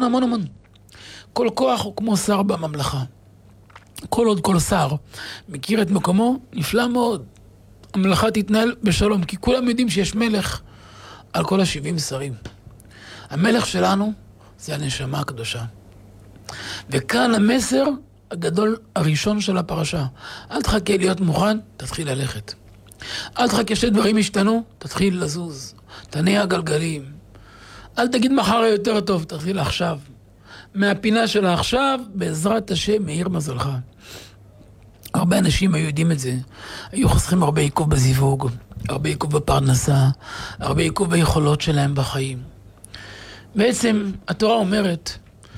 המון המון. כל כוח הוא כמו שר בממלכה. כל עוד כל שר מכיר את מקומו, נפלא מאוד. הממלכה תתנהל בשלום, כי כולם יודעים שיש מלך על כל 70 שרים. המלך שלנו זה הנשמה הקדושה. וכאן המסר הגדול הראשון של הפרשה. אל תחכה להיות מוכן, תתחיל ללכת. אל תחכה שדברים ישתנו, תתחיל לזוז. תניע גלגלים. אל תגיד מחר יותר טוב, תתחיל עכשיו. מהפינה של עכשיו, בעזרת השם, מאיר מזלך. הרבה אנשים היו יודעים את זה. היו חוסכים הרבה עיכוב בזיווג, הרבה עיכוב בפרנסה, הרבה עיכוב ביכולות שלהם בחיים. בעצם התורה אומרת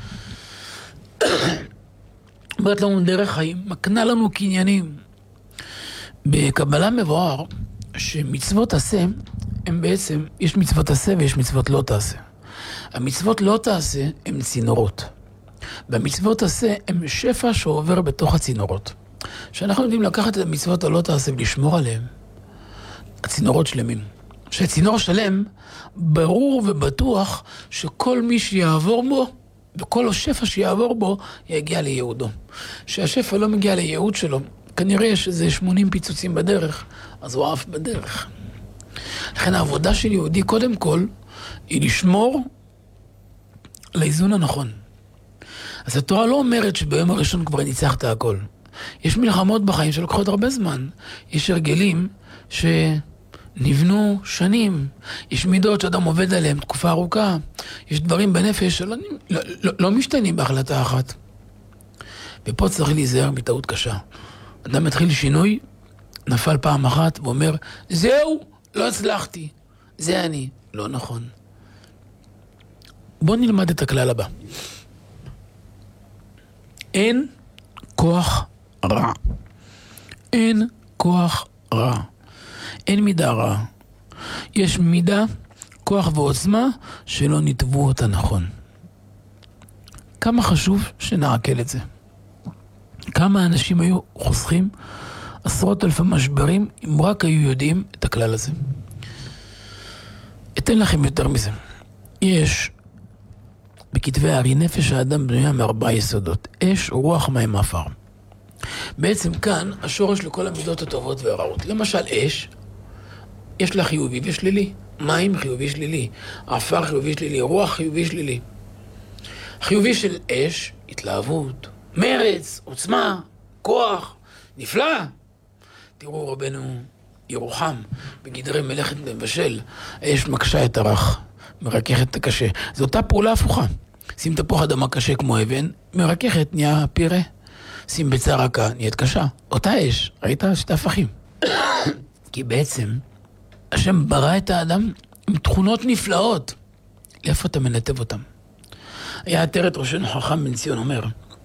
לנו דרך חיים, מקנה לנו קניינים. בקבלה מבואר שמצוות עשה, הם בעצם, יש מצוות עשה ויש מצוות לא תעשה. המצוות לא תעשה הם צינורות. במצוות עשה הם שפע שעובר בתוך הצינורות. שאנחנו יודעים לקחת את המצוות הלא תעשה ולשמור עליהם, הצינורות שלמים. שהצינור שלם ברור ובטוח שכל מי שיעבור בו, וכל השפע שיעבור בו, יגיע לייעודו. שהשפע לא מגיע לייעוד שלו, כנראה שזה 80 פיצוצים בדרך, אז הוא עף בדרך. לכן העבודה של יהודי קודם כל, היא לשמור לאיזון הנכון. אז התורה לא אומרת שביום הראשון כבר ניצחת הכל. יש מלחמות בחיים שלוקחות הרבה זמן. יש הרגלים שנבנו שנים. יש מידות שאדם עובד עליהם תקופה ארוכה. יש דברים בנפש שלא לא משתנים בהחלטה אחת. ופה צריך להיזהר מטעות קשה. אדם מתחיל שינוי, נפל פעם אחת ואומר, זהו, לא הצלחתי. זה אני. לא נכון. בוא נלמד את הכלל הבא. אין כוח רע. אין כוח רע. אין מידה רע. יש מידה, כוח ועוצמה שלא נתבו אותה נכון. כמה חשוב שנעכל את זה. כמה אנשים היו חוסכים עשרות אלפי משברים אם רק היו יודעים את הכלל הזה. אתן לכם יותר מזה. יש בכתבי הארי נפש האדם בנויה מארבעה יסודות. אש, רוח, מים, עפר. בעצם כאן השורש לכל המידות הטובות והרעות. למשל אש, יש לה חיובי ושלילי. מים חיובי שלילי. עפר חיובי שלילי. רוח חיובי שלילי. חיובי של אש, התלהבות, מרץ, עוצמה, כוח, נפלא. תראו רבנו ירוחם, בגדרי מלאכת מבשל, האש מקשה את הרך, מרככת את הקשה. זו אותה פעולה הפוכה. שים תפוח אדמה קשה כמו אבן, מרככת, נהיה פירה. שים ביצה רכה, נהיית קשה. אותה אש, ראית? שתי הפכים. כי בעצם, השם ברא את האדם עם תכונות נפלאות. לאיפה אתה מנתב אותם? היה עטרת ראשנו חכם בן ציון אומר,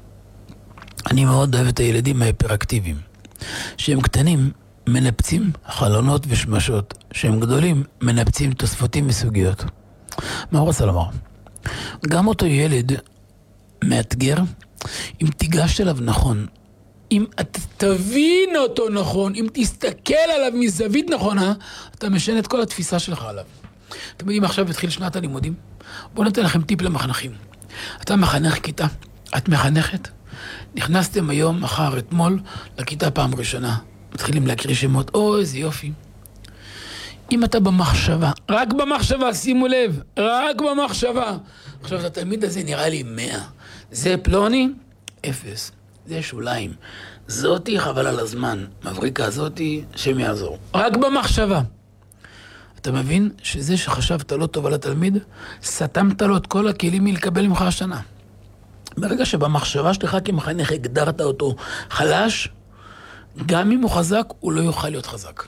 אני מאוד אוהב את הילדים ההיפראקטיביים. שהם קטנים, מנפצים חלונות ושמשות. שהם גדולים, מנפצים תוספותים וסוגיות. מה הוא רוצה לומר? גם אותו ילד מאתגר, אם תיגש אליו נכון, אם אתה תבין אותו נכון, אם תסתכל עליו מזווית נכונה, אתה משנה את כל התפיסה שלך עליו. אתם יודעים, עכשיו התחיל שנת הלימודים. בואו נתן לכם טיפ למחנכים. אתה מחנך כיתה, את מחנכת. נכנסתם היום, מחר, אתמול, לכיתה פעם ראשונה. מתחילים להקריא שמות, אוי, איזה יופי. אם אתה במחשבה, רק במחשבה, שימו לב, רק במחשבה. עכשיו, התלמיד הזה נראה לי 100. זה פלוני, 0. זה שוליים. זאתי חבל על הזמן. מבריקה זאתי, שם יעזור. רק במחשבה. אתה מבין שזה שחשבת לא טוב על התלמיד, סתמת לו את כל הכלים מלקבל ממך השנה. ברגע שבמחשבה שלך כמחנך הגדרת אותו חלש, גם אם הוא חזק, הוא לא יוכל להיות חזק.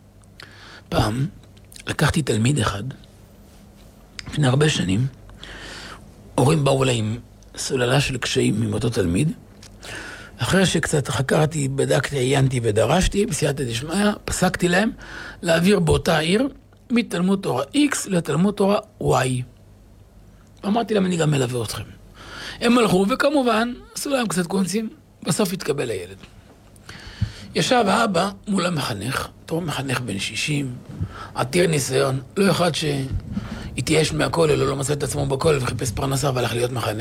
פעם לקחתי תלמיד אחד, לפני הרבה שנים, הורים באו אליי עם סוללה של קשיים עם אותו תלמיד, אחרי שקצת חקרתי, בדקתי, עיינתי ודרשתי, בסייעתא דשמיא, פסקתי להם להעביר באותה עיר, מתלמוד תורה X לתלמוד תורה Y. אמרתי להם, אני גם מלווה אתכם. הם הלכו, וכמובן, עשו להם קצת קונצים, בסוף התקבל הילד. ישב האבא מול המחנך, תור מחנך בן 60, עתיר ניסיון, לא אחד שהתייאש מהכולל, לא מצא את עצמו בכולל וחיפש פרנסה והלך להיות מחנך.